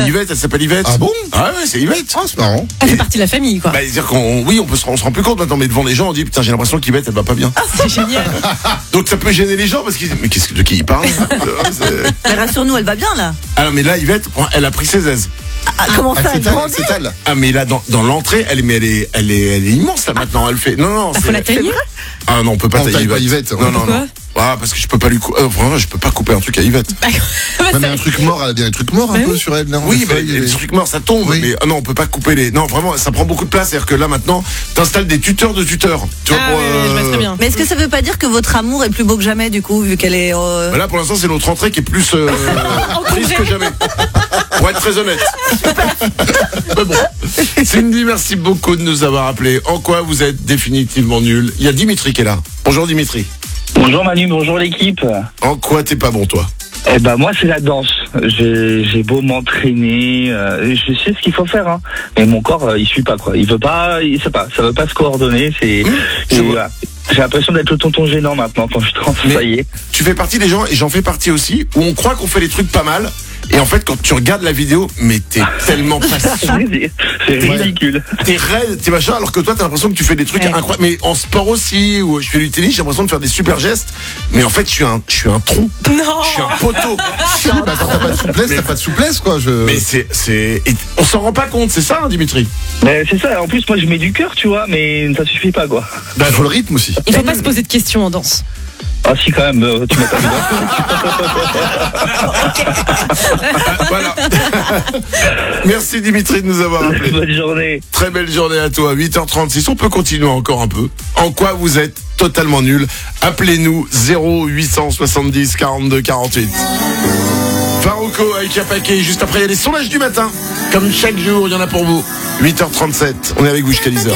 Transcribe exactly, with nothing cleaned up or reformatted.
Yvette, elle s'appelle Yvette. Ah bon? Ah ouais, c'est Yvette. Ah, c'est marrant. Elle fait partie de la famille, quoi. Bah, c'est-à-dire qu'on, oui, on peut se, on se rend plus compte maintenant, mais devant les gens, on dit, putain, j'ai l'impression qu'Yvette, elle va pas bien. Ah, c'est génial. Donc ça peut gêner les gens parce qu'ils disent, mais qu'est-ce que, de qui il parle? C'est- Mais rassure-nous, elle va bien là. Ah non, mais là, Yvette, elle a pris ses aises. Ah, comment Ah, ça, c'est elle elle, grandit? c'est elle. Ah, mais là, dans, dans l'entrée, elle est, mais elle est, elle est, elle est immense, là, maintenant, elle fait, non, non, Bah, c'est- faut la tailler. Ah non, on peut pas On tailler taille pas Yvette. Yvette, Non, ouais. non, Pourquoi non. Ah, parce que je peux pas lui couper, euh, vraiment, je peux pas couper un truc à Yvette. Bah, bah, Non, mais un c'est- truc mort, elle a bien des trucs morts un Bah peu oui. sur elle. Non, Oui, les mais feuilles, les les- trucs morts, ça tombe. Oui. Mais ah non, on peut pas couper les. Non, vraiment, ça prend beaucoup de place. C'est-à-dire que là, maintenant, t'installes des tuteurs de tuteurs. Tu vois, Ah pour, oui, oui, je vois euh, très bien. Mais est-ce que ça veut pas dire que votre amour est plus beau que jamais du coup, vu qu'elle est. euh, bah là, pour l'instant, c'est notre entrée qui est plus euh, triste que jamais. Pour être très honnête. Mais bon. Cindy, merci beaucoup de nous avoir appelés. En quoi vous êtes définitivement nul? Il y a Dimitri qui est là. Bonjour Dimitri. Bonjour Manu, bonjour l'équipe. En quoi t'es pas bon, toi? Eh ben moi c'est la danse. J'ai j'ai beau m'entraîner, euh, je sais ce qu'il faut faire, hein. Mais mon corps euh, il suit pas quoi. Il veut pas, il sait pas, ça veut pas se coordonner. C'est, je et vois. voilà. J'ai l'impression d'être le tonton gênant maintenant quand je trans. Mais- Ça y est. Tu fais partie des gens, et j'en fais partie aussi, où on croit qu'on fait les trucs pas mal. Et en fait, quand tu regardes la vidéo, mais t'es tellement facile. C'est ridicule. T'es raide, t'es machin, alors que toi t'as l'impression que tu fais des trucs Ouais. incroyables. Mais en sport aussi, ou je fais du tennis, j'ai l'impression de faire des super gestes. Mais en fait, je suis un, je suis un trou. Non. Je suis un poteau. Bah, attends, t'as pas de souplesse, Mais- t'as pas de souplesse, quoi. Je... Mais c'est, c'est, et on s'en rend pas compte, c'est ça, hein, Dimitri? Mais c'est ça. En plus moi je mets du cœur, tu vois, mais ça suffit pas quoi. Bah, faut le rythme aussi. Il faut pas se poser de questions en danse. Ah si quand même, euh, tu m'as pas vu Voilà. Merci Dimitri de nous avoir appelés. Bonne journée. Très belle journée à toi. huit heures trente-six. On peut continuer encore un peu. En quoi vous êtes totalement nul? Appelez-nous zéro huit cent soixante-dix quarante-deux quarante-huit. Farouko avec Yapaké. Juste après, il y a les sondages du matin. Comme chaque jour, il y en a pour vous. huit heures trente-sept. On est avec vous jusqu'à dix heures.